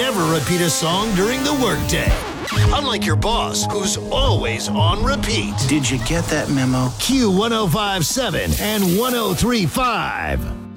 never repeat a song during the workday. Unlike your boss, who's always on repeat. Did you get that memo? Q1057 and 1035.